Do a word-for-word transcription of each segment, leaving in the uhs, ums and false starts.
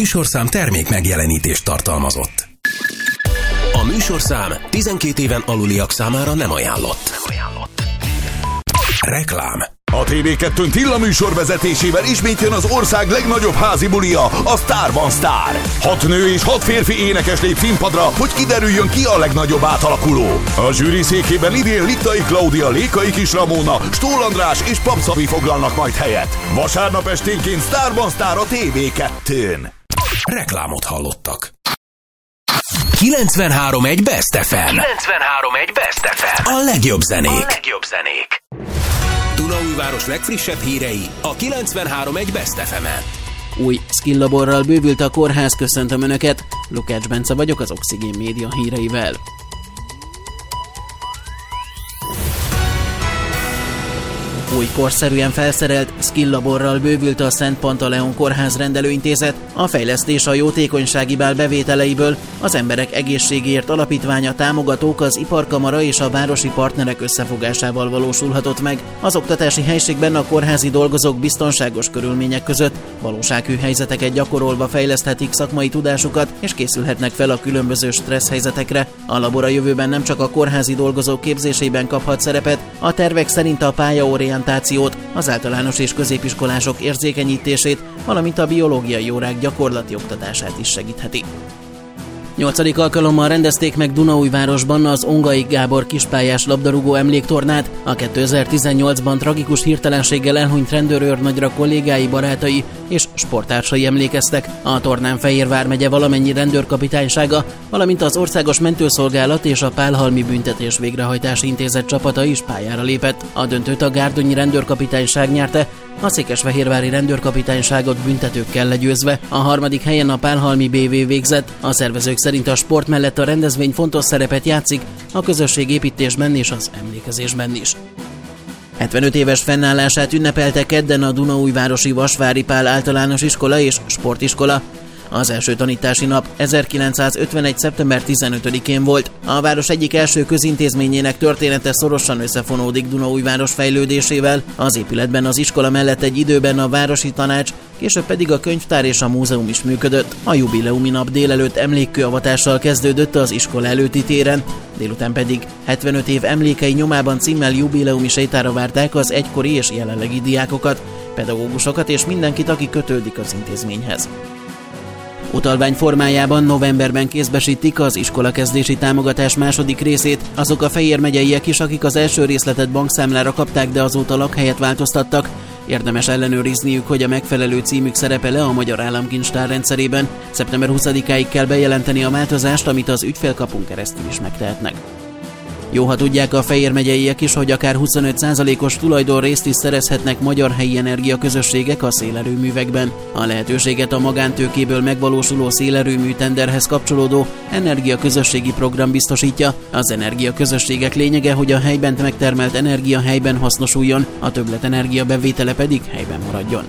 műsorszám termék megjelenítést tartalmazott. A műsorszám tizenkét éven aluliak számára nem ajánlott. Nem ajánlott. Reklám. A té vé kettőn Tilla műsor vezetésével ismét jön az ország legnagyobb házi bulia, a Sztárban Sztár. Hat nő és hat férfi énekes lép színpadra, hogy kiderüljön, ki a legnagyobb átalakuló. A zsűri székében idén Littai Klaudia, Lékai Kis Ramóna, Stól András és Pap Szabi foglalnak majd helyet. Vasárnap esténként Sztárban Sztár a té vé kettőn. Reklámot hallottak. kilencvenhárom egy Best ef em. kilencvenhárom egy Best ef em. A legjobb zenék. A legjobb zenék. Dunaújváros legfrissebb hírei a kilencvenhárom egy Best ef emen. Új skilllaborral bővült a kórház, köszöntöm Önöket. Lukács Bence vagyok az Oxigén Média híreivel. Új korszerűen felszerelt skilllaborral bővült a Szent Pantaleon Kórház rendelőintézet. A fejlesztés a jótékonysági bál bevételeiből, az Emberek Egészségéért Alapítványa támogatók, az Iparkamara és a városi partnerek összefogásával valósulhatott meg. Az oktatási helységben a kórházi dolgozók biztonságos körülmények között valósághű helyzeteket gyakorolva fejleszthetik szakmai tudásukat és készülhetnek fel a különböző stressz helyzetekre. A labor a jövőben nem csak a kórházi dolgozók képzésében kaphat szerepet, a tervek szerint a pályaorientációt, az általános és középiskolások érzékenyítését, valamint a biológiai órák gyakorlati oktatását is segítheti. Nyolcadik alkalommal rendezték meg Dunaújvárosban az Ongai Gábor kispályás labdarúgó emléktornát. A kétezer-tizennyolcban tragikus hirtelenséggel elhunyt rendőrőrnagyra kollégái, barátai és sporttársai emlékeztek. A tornán Fejér vármegye valamennyi rendőrkapitánysága, valamint az Országos Mentőszolgálat és a Pálhalmi Büntetés Végrehajtási Intézet csapata is pályára lépett. A döntőt a gárdonyi rendőrkapitányság nyerte, a székesfehérvári rendőrkapitányságot büntetőkkel legyőzve. A harmadik helyen a Pálhalmi bé vé végzett. A szervezők szerint a sport mellett a rendezvény fontos szerepet játszik a közösségépítésben és az emlékezésben is. hetvenöt éves fennállását ünnepelte kedden a Dunaújvárosi Vasvári Pál Általános Iskola és Sportiskola. Az első tanítási nap ezerkilencszázötvenegy. szeptember tizenötödikén volt. A város egyik első közintézményének története szorosan összefonódik Dunaújváros fejlődésével. Az épületben az iskola mellett egy időben a városi tanács, később pedig a könyvtár és a múzeum is működött. A jubileumi nap délelőtt emlékkőavatással kezdődött az iskola előtti téren, délután pedig hetvenöt év emlékei nyomában címmel jubileumi sétára várták az egykori és jelenlegi diákokat, pedagógusokat és mindenkit, aki kötődik az intézményhez. Utalvány formájában novemberben kézbesítik az iskolakezdési támogatás második részét, azok a Fejér megyeiek is, akik az első részletet bankszámlára kapták, de azóta lakhelyet változtattak. Érdemes ellenőrizniük, hogy a megfelelő címük szerepel-e a Magyar Államkincstár rendszerében. szeptember huszadikáig kell bejelenteni a változást, amit az ügyfélkapun keresztül is megtehetnek. Jó, ha tudják a Fejér megyeiek is, hogy akár huszonöt százalékos tulajdonrészt is szerezhetnek magyar helyi energiaközösségek a szélerőművekben. A lehetőséget a magántőkéből megvalósuló szélerőmű tenderhez kapcsolódó energiaközösségi program biztosítja. Az energiaközösségek lényege, hogy a helyben megtermelt energia helyben hasznosuljon, a többletenergia bevétele pedig helyben maradjon.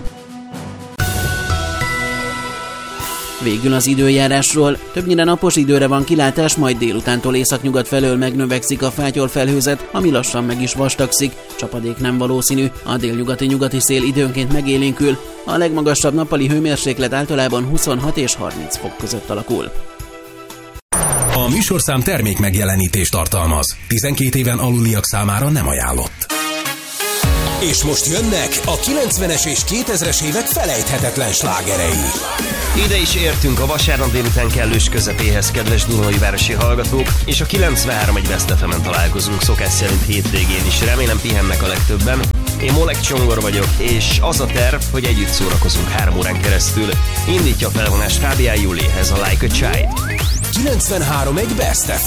Végül az időjárásról. Többnyire napos időre van kilátás, majd délutántól északnyugat felől megnövekszik a fátyolfelhőzet, ami lassan meg is vastagszik. Csapadék nem valószínű, a délnyugati-nyugati szél időnként megélénkül. A legmagasabb nappali hőmérséklet általában huszonhat és harminc fok között alakul. A műsorszám termék megjelenítést tartalmaz. tizenkét éven aluliak számára nem ajánlott. És most jönnek a kilencvenes és kétezres évek felejthetetlen slágerei. Ide is értünk a vasárnap délután kellős közepéhez, kedves dunaújvárosi hallgatók, és a kilencvenhárom egy Best ef emen találkozunk szokás szerint hétvégén is. Remélem pihennek a legtöbben. Én Molek Csongor vagyok, és az a terv, hogy együtt szórakozunk három órán keresztül. Indítja a felvonást Fábián Júlihez a Like a Child. kilencvenhárom egy Best ef em.